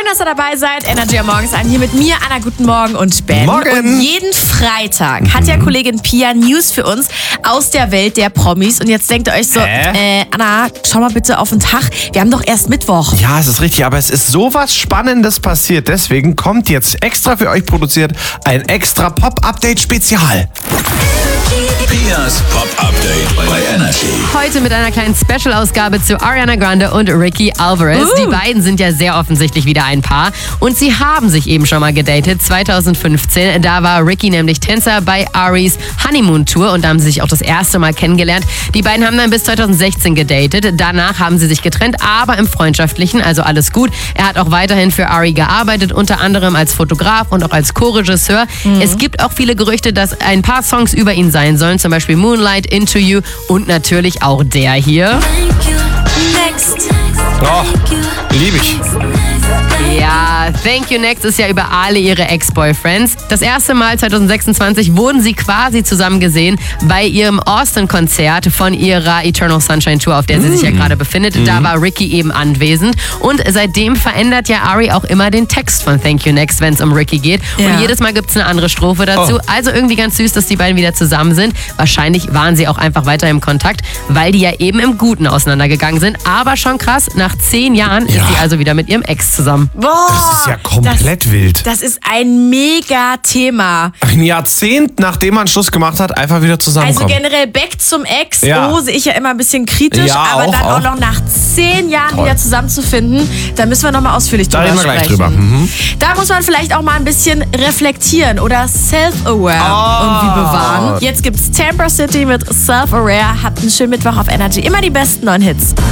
dass ihr dabei seid. Energy am Morgens an. Hier mit mir, Anna, guten Morgen und Ben. Morgen. Und jeden Freitag hat ja Kollegin Pia News für uns aus der Welt der Promis. Und jetzt denkt ihr euch so, Anna, schau mal bitte auf den Tag. Wir haben doch erst Mittwoch. Ja, es ist richtig, aber es ist sowas Spannendes passiert. Deswegen kommt jetzt extra für euch produziert ein extra Pop-Update-Spezial. Pias Pop-Update bei Energy. Heute mit einer kleinen Special-Ausgabe zu Ariana Grande und Ricky Alvarez. Die beiden sind ja sehr offensichtlich wieder ein Paar. Und sie haben sich eben schon mal gedatet, 2015. Da war Ricky nämlich Tänzer bei Aris Honeymoon-Tour und da haben sie sich auch das erste Mal kennengelernt. Die beiden haben dann bis 2016 gedatet. Danach haben sie sich getrennt, aber im Freundschaftlichen, also alles gut. Er hat auch weiterhin für Ari gearbeitet, unter anderem als Fotograf und auch als Co-Regisseur. Es gibt auch viele Gerüchte, dass ein paar Songs über ihn sein sollen, zum Beispiel Moonlight, Into You und natürlich auch der hier. Next. Oh, liebe ich. Ja, Thank You Next ist ja über alle ihre Ex-Boyfriends. Das erste Mal 2026 wurden sie quasi zusammen gesehen bei ihrem Austin-Konzert von ihrer Eternal Sunshine Tour, auf der sie sich ja gerade befindet. Da war Ricky eben anwesend. Und seitdem verändert ja Ari auch immer den Text von Thank You Next, wenn es um Ricky geht. Ja. Und jedes Mal gibt es eine andere Strophe dazu. Oh. Also irgendwie ganz süß, dass die beiden wieder zusammen sind. Wahrscheinlich waren sie auch einfach weiter im Kontakt, weil die ja eben im Guten auseinandergegangen sind. Aber schon krass, nach 10 Jahren ist sie also wieder mit ihrem Ex zusammen. Boah, Das ist ja komplett wild. Das ist ein Mega-Thema. Ein Jahrzehnt, nachdem man Schluss gemacht hat, einfach wieder Also zusammenkommen. generell back zum Ex, Ja. sehe ich ja immer ein bisschen kritisch, Ja, aber dann auch auch. noch nach 10 Jahren Toll. wieder zusammenzufinden, da müssen wir nochmal ausführlich Da drüber reden wir sprechen. gleich drüber. Da muss man vielleicht auch mal ein bisschen reflektieren oder self-aware irgendwie bewahren. Jetzt gibt's Tampa City mit Self-Aware. Habt einen schönen Mittwoch auf Energy. Immer die besten neuen Hits.